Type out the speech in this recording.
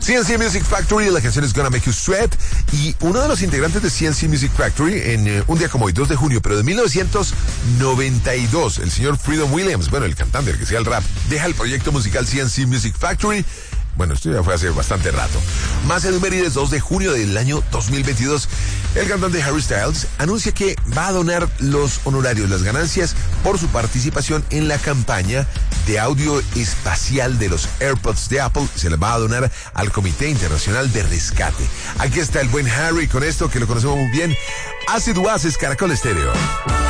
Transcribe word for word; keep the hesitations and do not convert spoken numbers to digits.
C N C Music Factory, la canción es Gonna Make You Sweat, y uno de los integrantes de C N C Music Factory, en eh, un día como hoy, dos de junio, pero de mil novecientos noventa y dos, el señor Freedom Williams, bueno, el cantante, el que sea el rap, deja el proyecto musical C N C Music Factory. Bueno, esto ya fue hace bastante rato. Más efemérides, dos de junio del año dos mil veintidós, el cantante Harry Styles anuncia que va a donar los honorarios, las ganancias, por su participación en la campaña de audio espacial de los AirPods de Apple. Se les va a donar al Comité Internacional de Rescate. Aquí está el buen Harry con esto, que lo conocemos muy bien. Acid Was es Caracol Estéreo.